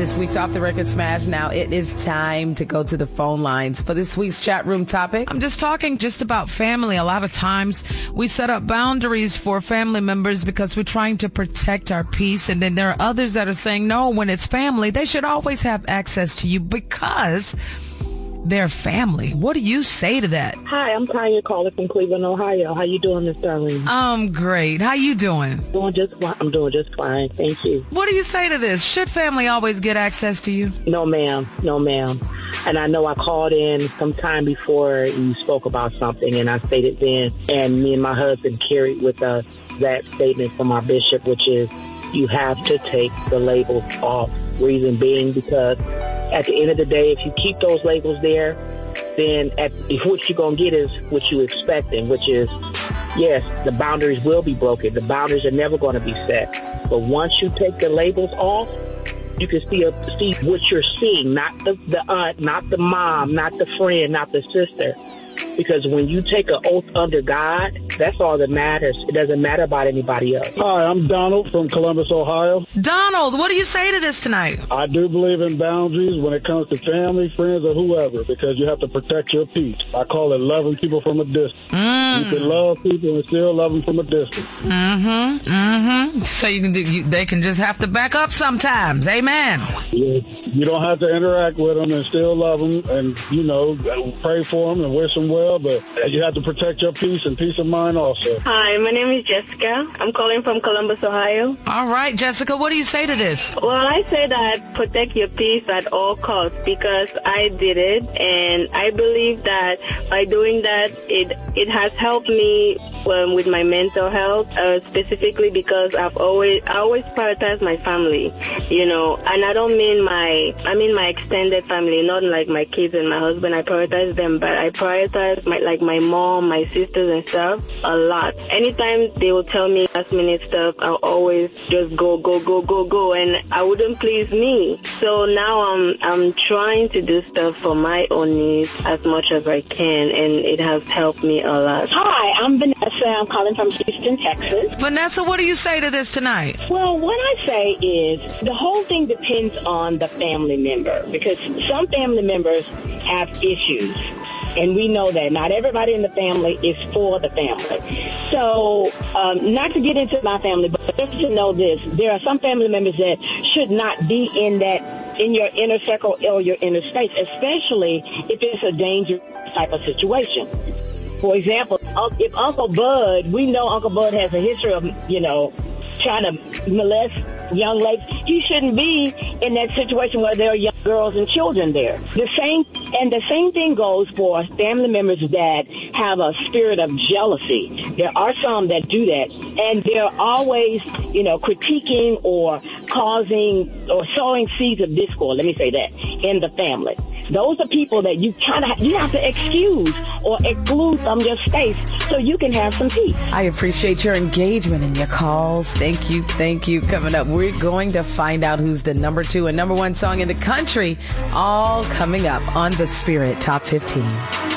this week's Off the Record Smash. Now it is time to go to the phone lines for this week's chat room topic. I'm just talking just about family. A lot of times we set up boundaries for family members because we're trying to protect our peace. And then there are others that are saying, no, when it's family, they should always have access to you because they're family. What do you say to that? Hi, I'm Tanya calling from Cleveland, Ohio. How you doing, Miss Darlene? I'm great. How you doing? I'm doing just fine. Thank you. What do you say to this? Should family always get access to you? No, ma'am. No, ma'am. And I know I called in some time before you spoke about something, and I stated then, and me and my husband carried with us that statement from our bishop, which is you have to take the labels off. Reason being because at the end of the day, if you keep those labels there, then what you're going to get is what you're expecting, which is, yes, the boundaries will be broken. The boundaries are never going to be set. But once you take the labels off, you can see what you're seeing, not the aunt, not the mom, not the friend, not the sister. Because when you take an oath under God, that's all that matters. It doesn't matter about anybody else. Hi, I'm Donald from Columbus, Ohio. Donald, what do you say to this tonight? I do believe in boundaries when it comes to family, friends, or whoever, because you have to protect your peace. I call it loving people from a distance. You can love people and still love them from a distance. So they can just have to back up sometimes. Amen. Yeah, you don't have to interact with them and still love them and, pray for them and wish them well, but you have to protect your peace and peace of mind also. Hi, my name is Jessica. I'm calling from Columbus, Ohio. All right, Jessica, what do you say to this? Well, I say that protect your peace at all costs because I did it, and I believe that by doing that, it has helped me with my mental health, specifically because I always prioritize my family, and I don't mean my extended family, not like my kids and my husband. I prioritize them, but I prioritize my mom, my sisters and stuff a lot. Anytime they will tell me last minute stuff, I'll always just go, and I wouldn't please me. So now I'm trying to do stuff for my own needs as much as I can, and it has helped me a lot. Hi, I'm Vanessa. I'm calling from Houston, Texas. Vanessa, what do you say to this tonight? Well, what I say is the whole thing depends on the family member because some family members have issues. And we know that not everybody in the family is for the family. So not to get into my family, but just to know this, there are some family members that should not be in your inner circle or your inner space, especially if it's a dangerous type of situation. For example, if Uncle Bud, we know Uncle Bud has a history of, trying to molest young ladies. He shouldn't be in that situation where there are young girls and children there. The same thing goes for family members that have a spirit of jealousy. There are some that do that, and they're always, critiquing or causing or sowing seeds of discord. Let me say that in the family. Those are people that you have to excuse or exclude from your space so you can have some peace. I appreciate your engagement and your calls. Thank you. Coming up, we're going to find out who's the number 2 and number 1 song in the country, all coming up on the Spirit Top 15.